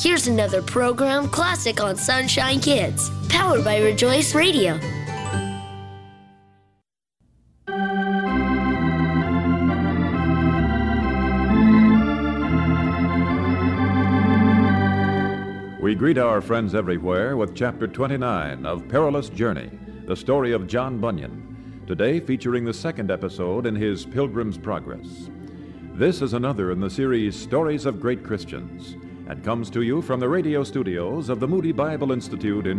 Here's another program classic on Sunshine Kids, powered by Rejoice Radio. We greet our friends everywhere with Chapter 29 of Perilous Journey, the story of John Bunyan, today featuring the second episode in his Pilgrim's Progress. This is another in the series Stories of Great Christians, and comes to you from the radio studios of the Moody Bible Institute in